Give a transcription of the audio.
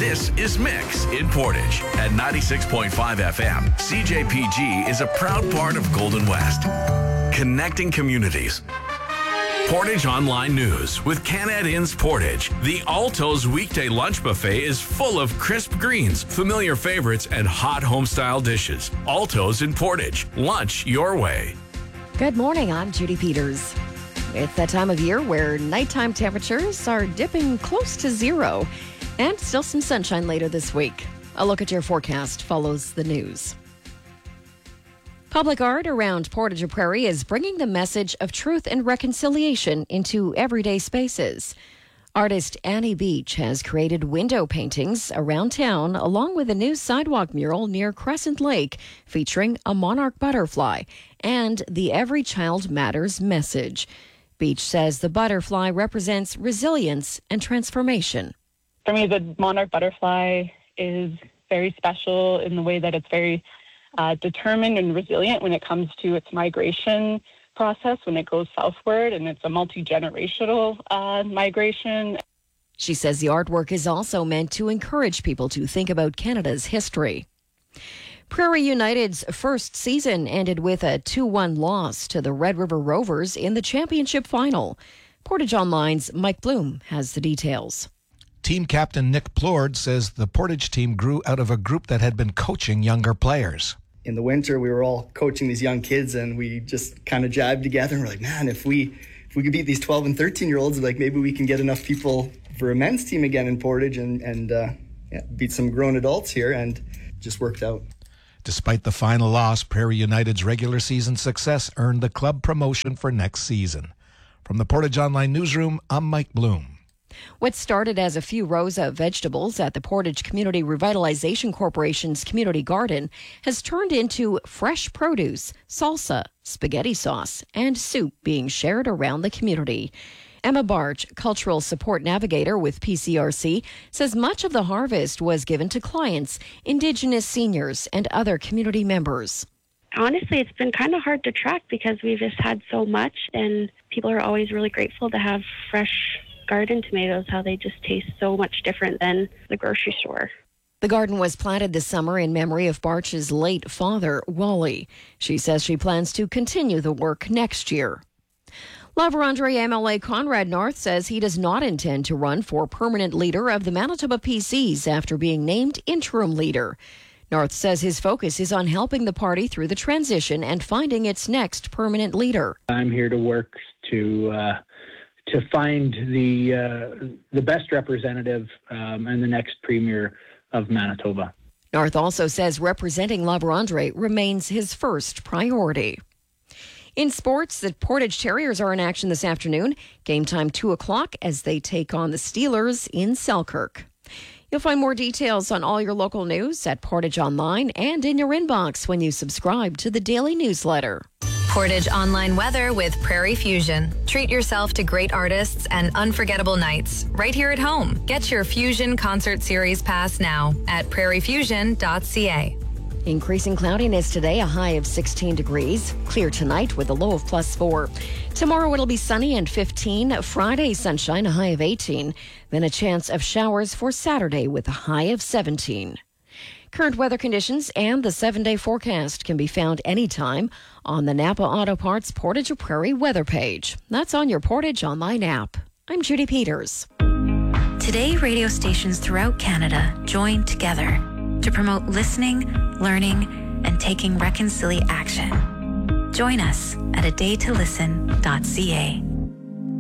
This is Mix in Portage at 96.5 FM. CJPG is a proud part of Golden West, connecting communities. Portage Online News with Canad Inns Portage. The Alto's weekday lunch buffet is full of crisp greens, familiar favorites, and hot home-style dishes. Alto's in Portage. Lunch your way. Good morning, I'm Judy Peters. It's that time of year where nighttime temperatures are dipping close to zero and still some sunshine later this week. A look at your forecast follows the news. Public art around Portage Prairie is bringing the message of truth and reconciliation into everyday spaces. Artist Annie Beach has created window paintings around town along with a new sidewalk mural near Crescent Lake featuring a monarch butterfly and the Every Child Matters message. Beach says the butterfly represents resilience and transformation. For me, the monarch butterfly is very special in the way that it's very determined and resilient when it comes to its migration process, when it goes southward, and it's a multi-generational migration. She says the artwork is also meant to encourage people to think about Canada's history. Prairie United's first season ended with a 2-1 loss to the Red River Rovers in the championship final. Portage Online's Mike Bloom has the details. Team captain Nick Plord says the Portage team grew out of a group that had been coaching younger players. In the winter, we were all coaching these young kids, and we just kind of jabbed together. And we're like, man, if we could beat these 12 and 13-year-olds, like maybe we can get enough people for a men's team again in Portage and beat some grown adults here, and it just worked out. Despite the final loss, Prairie United's regular season success earned the club promotion for next season. From the Portage Online Newsroom, I'm Mike Bloom. What started as a few rows of vegetables at the Portage Community Revitalization Corporation's community garden has turned into fresh produce, salsa, spaghetti sauce, and soup being shared around the community. Emma Barch, Cultural Support Navigator with PCRC, says much of the harvest was given to clients, Indigenous seniors, and other community members. Honestly, it's been kind of hard to track because we've just had so much, and people are always really grateful to have fresh garden tomatoes, how they just taste so much different than the grocery store. The garden was planted this summer in memory of Barch's late father, Wally. She says she plans to continue the work next year. La Vérendrye MLA Conrad North says he does not intend to run for permanent leader of the Manitoba PCs after being named interim leader. North says his focus is on helping the party through the transition and finding its next permanent leader. I'm here to work to find the best representative and the next premier of Manitoba. North also says representing La Vérendrye remains his first priority. In sports, the Portage Terriers are in action this afternoon. Game time 2 o'clock as they take on the Steelers in Selkirk. You'll find more details on all your local news at Portage Online and in your inbox when you subscribe to the daily newsletter. Portage Online weather with Prairie Fusion. Treat yourself to great artists and unforgettable nights right here at home. Get your Fusion Concert Series pass now at prairiefusion.ca. Increasing cloudiness today, a high of 16 degrees. Clear tonight with a low of +4. Tomorrow it'll be sunny and 15. Friday, sunshine, a high of 18. Then a chance of showers for Saturday with a high of 17. Current weather conditions and the 7-day forecast can be found anytime on the Napa Auto Parts Portage Prairie weather page. That's on your Portage Online app. I'm Judy Peters. Today, radio stations throughout Canada join together to promote listening, learning, and taking reconciliation action. Join us at adaytolisten.ca.